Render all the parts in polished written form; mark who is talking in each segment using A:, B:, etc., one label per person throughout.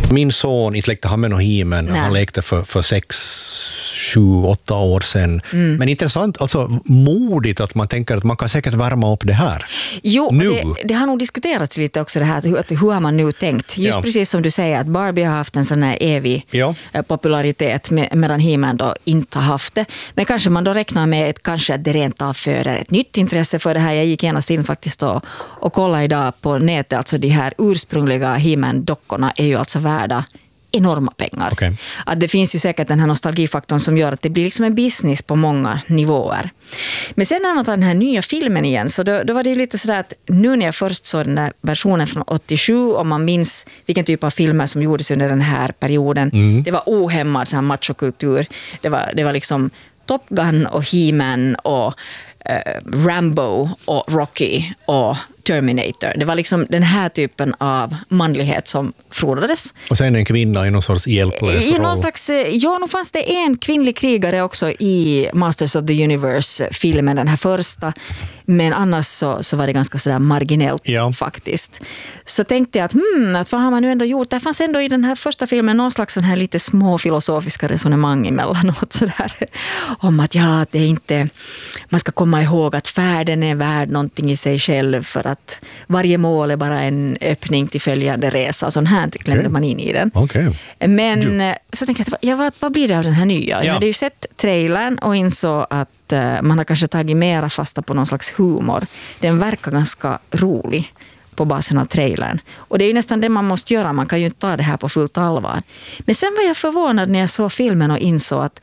A: Min son inte lekte han med någon He-Man. Han lekte för 6, 7, 8 år sedan. Men intressant, alltså modigt att man tänker att man kan säkert värma upp det här.
B: Jo, det har nog diskuterats lite också det här, hur har man nu tänkt? Just precis som du säger att Barbie har haft en sån här evig popularitet medan He-Man då inte har haft det. Men kanske man då räknar med kanske att det rent av föder ett nytt intresse för det här. Jag gick genast in faktiskt och kollade idag på nätet, alltså de här ursprungliga He-Man-dockorna är ju alltså värda enorma pengar.
A: Okay.
B: Att det finns ju säkert den här nostalgifaktorn som gör att det blir liksom en business på många nivåer. Men sen när man tar den här nya filmen igen så då var det ju lite sådär att nu när jag först såg den där versionen från 87 och man minns vilken typ av filmer som gjordes under den här perioden. Det var ohämmad så här machokultur. Det var liksom Top Gun och He-Man och Rambo och Rocky och Terminator. Det var liksom den här typen av manlighet som frodades.
A: Och sen en kvinna i någon sorts hjälplös
B: i
A: roll.
B: någon slags, nu fanns det en kvinnlig krigare också i Masters of the Universe-filmen, den här första. Men annars så var det ganska sådär marginellt faktiskt. Så tänkte jag att vad har man nu ändå gjort? Det fanns ändå i den här första filmen någon slags sån här lite små filosofiska resonemang emellanåt sådär. Om att det är inte, man ska komma ihåg att färden är värd någonting i sig själv för att varje mål är bara en öppning till följande resa. Och sån här klämde man in i den.
A: Okay.
B: Men så tänkte jag, vad blir det av den här nya? Jag hade ju sett trailern och insåg att man har kanske tagit mera fasta på någon slags humor. Den verkar ganska rolig på basen av trailern. Och det är ju nästan det man måste göra. Man kan ju inte ta det här på fullt allvar. Men sen var jag förvånad när jag såg filmen och insåg att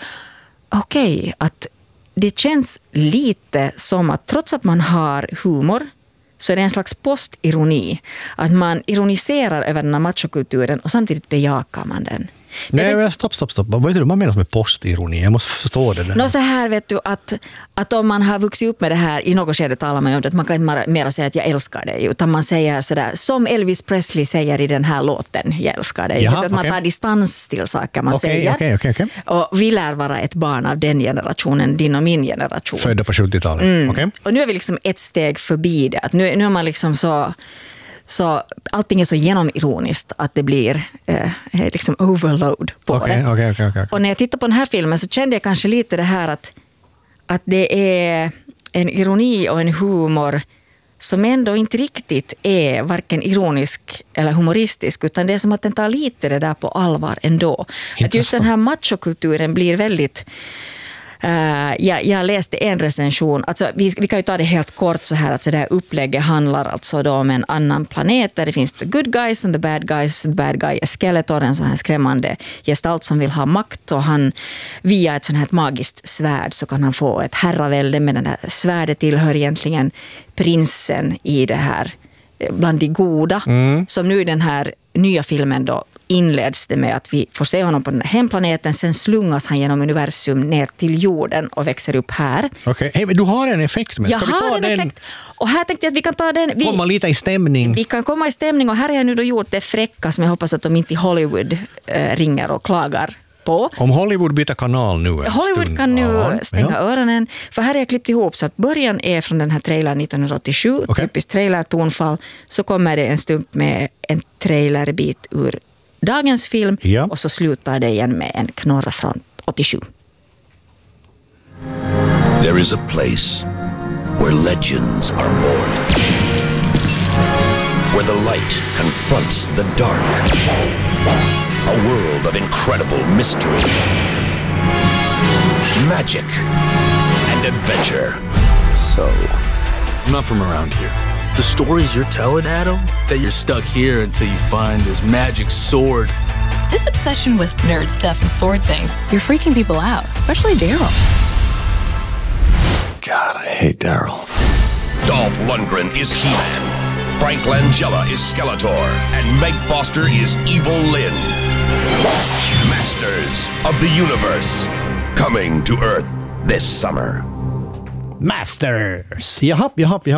B: att det känns lite som att trots att man har humor så är det en slags postironi. Att man ironiserar över den här machokulturen och samtidigt bejakar man den.
A: Nej, stopp. Vad är det man menar med postironi? Jag måste förstå det.
B: Så här vet du att om man har vuxit upp med det här, i något skede talar man om det, att man kan inte mera säga att jag älskar dig, utan man säger sådär, som Elvis Presley säger i den här låten, jag älskar dig. Att man tar distans till saker man säger.
A: Okay.
B: Och vi lär vara ett barn av den generationen, din och min generation.
A: Födda på 70-talet. Okay.
B: Och nu är vi liksom ett steg förbi det. Att nu är man liksom så allting är så genomironiskt att det blir liksom overload på det.
A: Okay.
B: Och när jag tittar på den här filmen så kände jag kanske lite det här att det är en ironi och en humor som ändå inte riktigt är varken ironisk eller humoristisk, utan det är som att den tar lite det där på allvar ändå. Att just den här machokulturen blir väldigt... Jag läste en recension, alltså vi kan ju ta det helt kort så här, att så det här upplägget handlar alltså då om en annan planet där det finns the good guys and the bad guys. The bad guy är Skeletor, en sån här skrämmande gestalt som vill ha makt, och han via ett sånt här magiskt svärd så kan han få ett herravälde, men det här svärdet tillhör egentligen prinsen i det här bland de goda, som nu i den här nya filmen då inleds det med att vi får se honom på den här hemplaneten, sen slungas han genom universum ner till jorden och växer upp här.
A: Okej, hey, du har en effekt med.
B: Jag har en effekt. Och här tänkte jag att vi kan ta den.
A: Komma lite i stämning.
B: Vi kan komma i stämning, och här har jag nu då gjort det fräcka som jag hoppas att de inte i Hollywood ringer och klagar på.
A: Om Hollywood byter kanal nu
B: Hollywood kan nu stänga öronen. För här har jag klippt ihop så att början är från den här trailern 1987. Typiskt trailer-tonfall. Så kommer det en stump med en trailerbit ur dagens film, och så slutar det igen med en knorra från 87.
C: There is a place where legends are born. Where the light confronts the dark. A world of incredible mystery, magic, and adventure.
D: So, I'm not from around here. The stories you're telling, Adam, that you're stuck here until you find this magic sword.
E: This obsession with nerd stuff and sword things, you're freaking people out, especially Daryl.
D: God, I hate Daryl.
C: Dolph Lundgren is He-Man. Frank Langella is Skeletor. And Meg Foster is Evil Lynn. Masters of the Universe. Coming to Earth this summer.
A: Masters. Japp.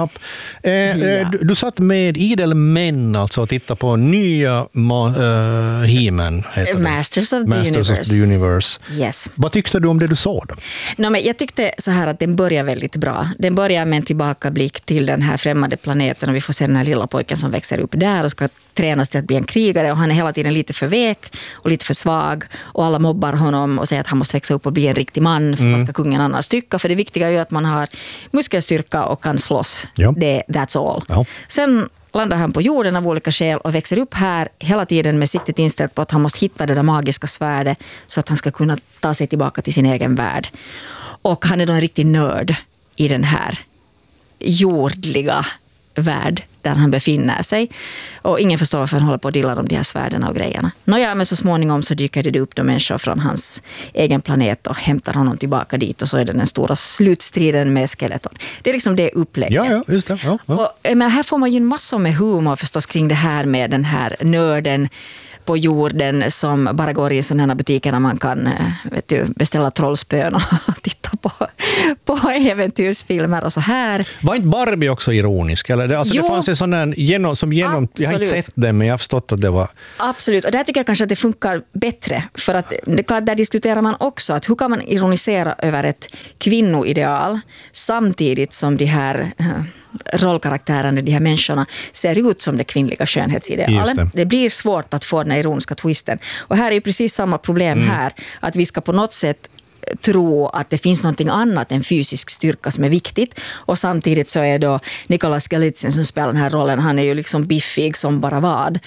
A: Du satt med idel män alltså och tittade på nya He-Man.
B: Masters of the Universe. Yes.
A: Vad tyckte du om det du såg då?
B: Men jag tyckte så här att den börjar väldigt bra. Den börjar med en tillbakablick till den här främmande planeten, och vi får se den här lilla pojken som växer upp där och ska tränas till att bli en krigare och han är hela tiden lite för vek och lite för svag och alla mobbar honom och säger att han måste växa upp och bli en riktig man för vad ska kungen annars tycka, för det viktiga är ju att man har muskelstyrka och kan slåss.
A: Ja.
B: That's all.
A: Ja.
B: Sen landar han på jorden av olika skäl och växer upp här hela tiden med siktet inställt på att han måste hitta det där magiska svärdet så att han ska kunna ta sig tillbaka till sin egen värld. Och han är då en riktig nörd i den här jordliga värld där han befinner sig. Och ingen förstår varför han håller på att dilla om de här svärderna och grejerna. Nåja, men så småningom så dyker det upp de människor från hans egen planet och hämtar honom tillbaka dit och så är det den stora slutstriden med Skeleton. Det är liksom det upplägget.
A: Ja, just det. Ja.
B: Och, men här får man ju massor med humor förstås kring det här med den här nörden på jorden som bara går i sådana här butiker där man kan beställa trollspön och titta på äventyrsfilmer och så här.
A: Var inte Barbie också ironisk? Eller? Alltså, det fanns en sån där jag har inte sett den, men jag har förstått att det var...
B: Absolut, och där tycker jag kanske att det funkar bättre. För att det är klart, där diskuterar man också att hur kan man ironisera över ett kvinnoideal samtidigt som de här rollkaraktärerna, de här människorna ser ut som det kvinnliga skönhetsidealet. Det blir svårt att få den här ironiska twisten. Och här är ju precis samma problem här. Att vi ska på något sätt tro att det finns någonting annat än fysisk styrka som är viktigt. Och samtidigt så är då Nicolas Galitzin som spelar den här rollen, han är ju liksom biffig som bara vad.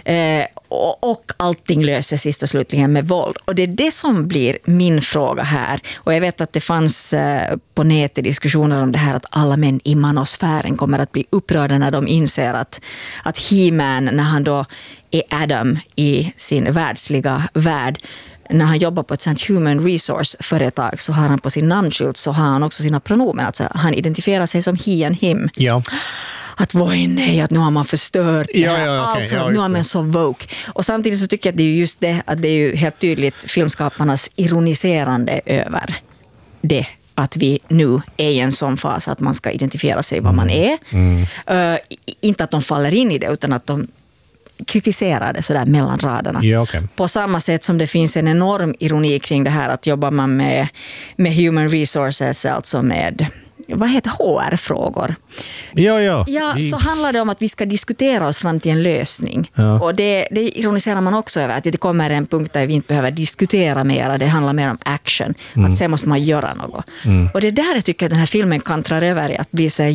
B: Och allting löses sist och slutligen med våld. Och det är det som blir min fråga här. Och jag vet att det fanns på nätet diskussioner om det här att alla män i manosfären kommer att bli upprörda när de inser att He-Man, när han då är Adam i sin världsliga värld, när han jobbar på ett sånt human resource-företag så har han på sin namnskylt så har han också sina pronomen. Alltså han identifierar sig som he and him.
A: Ja.
B: Att vad är nej, att nu har man förstört det här.
A: Okay.
B: Nu har man så woke. Och samtidigt så tycker jag att det är just det, att det är ju helt tydligt filmskaparnas ironiserande över det. Att vi nu är i en sån fas att man ska identifiera sig vad man är. Inte att de faller in i det, utan att de kritiserar det sådär mellan raderna.
A: Ja, okay.
B: På samma sätt som det finns en enorm ironi kring det här att jobbar man med human resources, alltså med vad heter HR-frågor.
A: Ja,
B: så handlar det om att vi ska diskutera oss fram till en lösning.
A: Ja.
B: Och det ironiserar man också över, att det kommer en punkt där vi inte behöver diskutera mer, det handlar mer om action. Att sen måste man göra något. Och det där jag tycker att den här filmen kantrar över i att bli så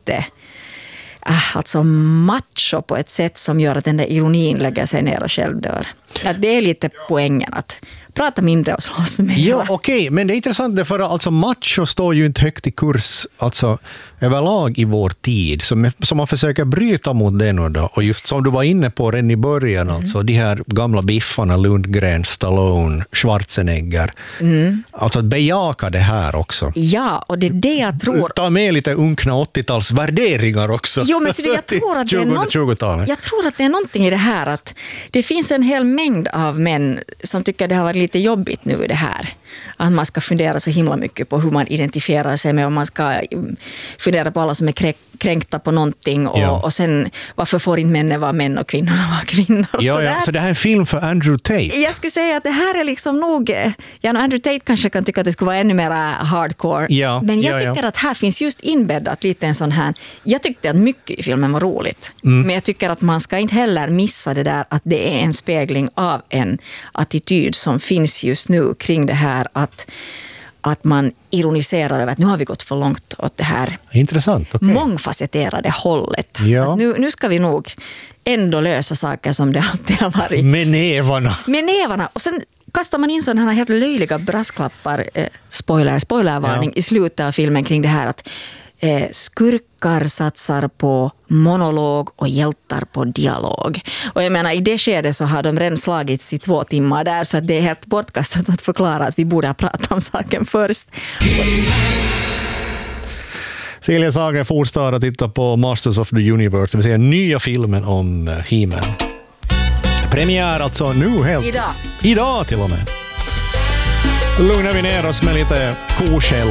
B: alltså macho på ett sätt som gör att den där ironin lägger sig ner och själv dör. Att det är lite poängen att prata mindre och slåss mer.
A: Ja, okej. Men det är intressant för alltså macho står ju inte högt i kurs alltså överlag i vår tid. Så man försöker bryta mot det nu då. Och just som du var inne på redan i början, alltså de här gamla biffarna, Lundgren, Stallone, Schwarzenegger. Alltså att bejaka det här också.
B: Ja, och det är det jag tror.
A: Ta med lite unkna 80-tals värderingar också.
B: Jo, men så jag tror att jag tror att det är någonting i det här att det finns en hel mängd av män som tycker det har varit lite jobbigt nu i det här. Att man ska fundera så himla mycket på hur man identifierar sig med, och man ska fundera på alla som är kränkta på någonting och sen varför får inte männen vara män och kvinnorna vara kvinnor.
A: Så det här är en film för Andrew Tate.
B: Jag skulle säga att det här är liksom nog, Andrew Tate kanske kan tycka att det skulle vara ännu mer hardcore. Men jag tycker att här finns just inbäddat lite en sån här, jag tyckte att mycket i filmen var roligt. Men jag tycker att man ska inte heller missa det där att det är en spegling av en attityd som finns just nu kring det här att man ironiserar över att nu har vi gått för långt åt det här mångfacetterade hållet.
A: Ja.
B: Att nu ska vi nog ändå lösa saker som det alltid har varit.
A: Med nävarna. Och sen kastar man in sådana här helt löjliga brasklappar, spoilervarning i slutet av filmen kring det här att skurkar satsar på monolog och hjältar på dialog. Och jag menar, i det skedet så har de redan slagits i 2 timmar där, så att det är helt bortkastat att förklara att vi borde ha pratat om saken först. Silja Sager fortsätter att titta på Masters of the Universe, det vill säga nya filmen om He-Man. Premiär alltså nu helt. Idag till och med. Lugnar vi ner oss med lite koskäll